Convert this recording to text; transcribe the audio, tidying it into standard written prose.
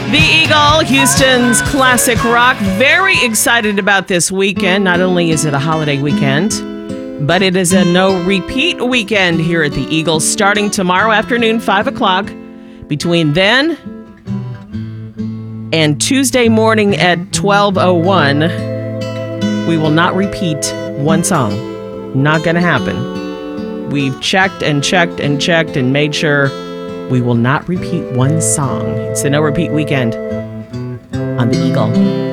The Eagle, Houston's classic rock. Very excited about this weekend. Not only is it a holiday weekend, but it is a no-repeat weekend here at the Eagle, starting tomorrow afternoon, 5 o'clock. Between then and Tuesday morning at 12:01, we will not repeat one song. Not going to happen. We've checked and checked and checked and made sure we will not repeat one song. It's a no-repeat weekend on the Eagle.